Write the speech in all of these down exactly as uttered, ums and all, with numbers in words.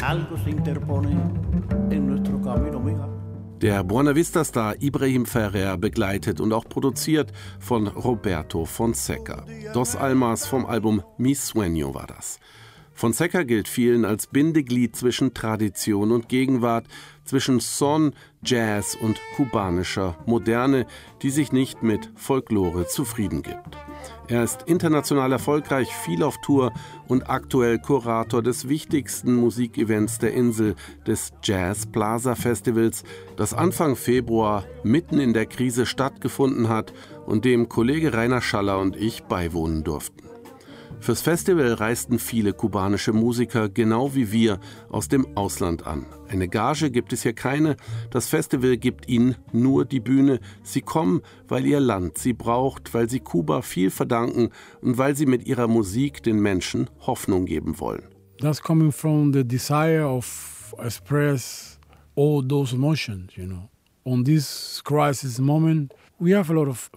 algo se interpone en nuestro camino, amiga. Der Buena Vista-Star Ibrahim Ferrer begleitet und auch produziert von Roberto Fonseca. Dos Almas vom Album Mi Sueño war das. Fonseca gilt vielen als Bindeglied zwischen Tradition und Gegenwart, zwischen Son, Jazz und kubanischer Moderne, die sich nicht mit Folklore zufrieden gibt. Er ist international erfolgreich, viel auf Tour und aktuell Kurator des wichtigsten Musikevents der Insel, des Jazz Plaza Festivals, das Anfang Februar mitten in der Krise stattgefunden hat und dem Kollege Rainer Schaller und ich beiwohnen durften. Fürs Festival reisten viele kubanische Musiker, genau wie wir, aus dem Ausland an. Eine Gage gibt es hier keine, das Festival gibt ihnen nur die Bühne. Sie kommen, weil ihr Land sie braucht, weil sie Kuba viel verdanken und weil sie mit ihrer Musik den Menschen Hoffnung geben wollen. That's coming from the desire of express all those emotions, you know. On this crisis moment, we have a lot of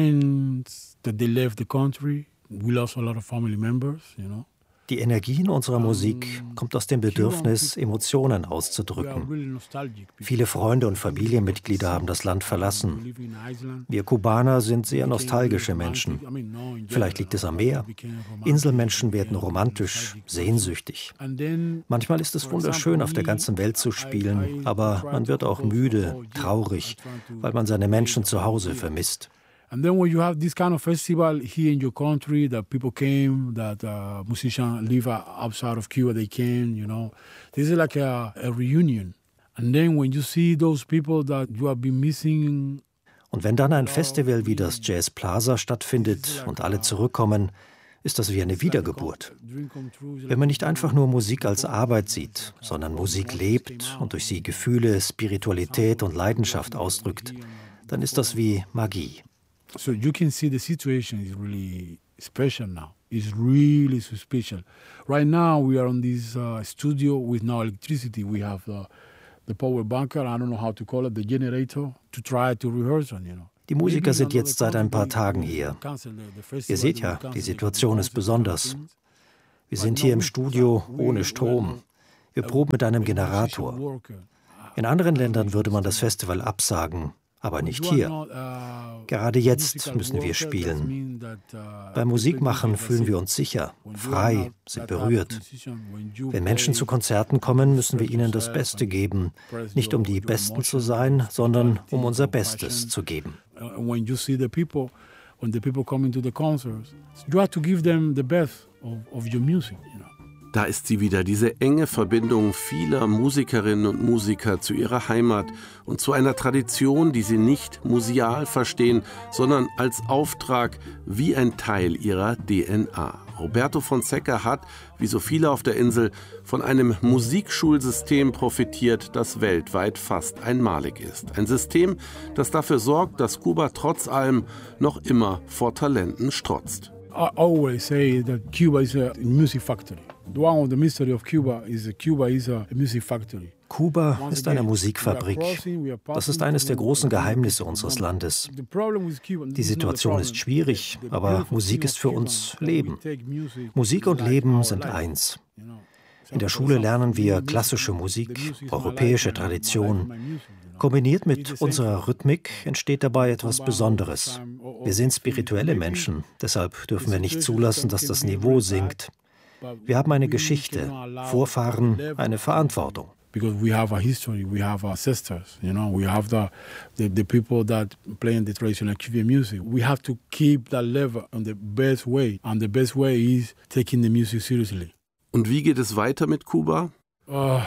friends that they left the country. We lost a lot of family members, you know. Die Energie in unserer Musik kommt aus dem Bedürfnis, Emotionen auszudrücken. Viele Freunde und Familienmitglieder haben das Land verlassen. Wir Kubaner sind sehr nostalgische Menschen. Vielleicht liegt es am Meer. Inselmenschen werden romantisch, sehnsüchtig. Manchmal ist es wunderschön, auf der ganzen Welt zu spielen, aber man wird auch müde, traurig, weil man seine Menschen zu Hause vermisst. And then when you have this kind of festival here in your country, that people came, that uh, musicians live outside of Cuba, they came, you know. This is like a, a reunion. And then when you see those people that you have been missing. Und wenn dann ein Festival wie das Jazz Plaza stattfindet und alle zurückkommen, ist das wie eine Wiedergeburt. Wenn man nicht einfach nur Musik als Arbeit sieht, sondern Musik lebt und durch sie Gefühle, Spiritualität und Leidenschaft ausdrückt, dann ist das wie Magie. So you can see the situation is really special now. It's really so special. Right now we are on this uh, studio with no electricity. We have uh, the power bunker, I don't know how to call it, the generator, to try to rehearse on, you know. Die Musiker sind jetzt seit ein paar Tagen hier. Ihr seht ja, die Situation ist besonders. Wir sind hier im Studio ohne Strom. Wir proben mit einem Generator. In anderen Ländern würde man das Festival absagen. Aber nicht hier. Gerade jetzt müssen wir spielen. Beim Musikmachen fühlen wir uns sicher, frei, sind berührt. Wenn Menschen zu Konzerten kommen, müssen wir ihnen das Beste geben. Nicht um die Besten zu sein, sondern um unser Bestes zu geben. When you see the people, when the people come into the concerts, you have to give them the best of, of your music, you know. Da ist sie wieder, diese enge Verbindung vieler Musikerinnen und Musiker zu ihrer Heimat und zu einer Tradition, die sie nicht museal verstehen, sondern als Auftrag wie ein Teil ihrer D N A. Roberto Fonseca hat, wie so viele auf der Insel, von einem Musikschulsystem profitiert, das weltweit fast einmalig ist. Ein System, das dafür sorgt, dass Kuba trotz allem noch immer vor Talenten strotzt. I always say that Cuba is a music factory. One of the mystery of Cuba is that Cuba is a music factory. Kuba ist eine Musikfabrik. Das ist eines der großen Geheimnisse unseres Landes. Die Situation ist schwierig, aber Musik ist für uns Leben. Musik und Leben sind eins. In der Schule lernen wir klassische Musik, europäische Tradition. Kombiniert mit unserer Rhythmik entsteht dabei etwas Besonderes. Wir sind spirituelle Menschen, deshalb dürfen wir nicht zulassen, dass das Niveau sinkt. Wir haben eine Geschichte, Vorfahren, eine Verantwortung. Because we have a history, we have our ancestors, you know, we have the, the, the people that play in the traditional Cuban music. We have to keep that level in the best way, and the best way is taking the music seriously. Und wie geht es weiter mit Kuba? Uh,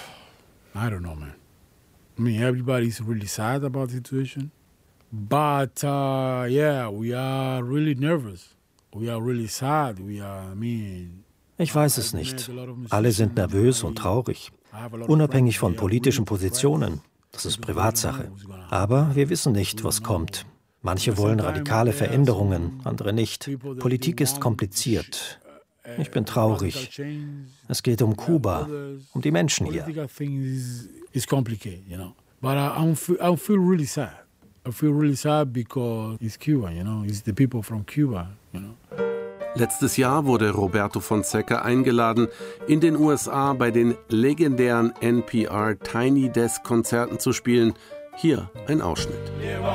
I don't know, man. I mean, everybody's really sad about the situation. But, uh, yeah, we are really nervous. We are really sad. We are, I mean... Ich weiß es nicht. Alle sind nervös und traurig. Unabhängig von politischen Positionen. Das ist Privatsache. Aber wir wissen nicht, was kommt. Manche wollen radikale Veränderungen, andere nicht. Politik ist kompliziert. Ich bin traurig. Es geht um Kuba, um die Menschen hier. It's complicated, you know. But I, I feel, I feel really sad. I feel really sad because it's Cuba, you know. It's the people from Cuba, you know. Letztes Jahr wurde Roberto Fonseca eingeladen, in den U S A bei den legendären N P R Tiny Desk Konzerten zu spielen. Hier ein Ausschnitt.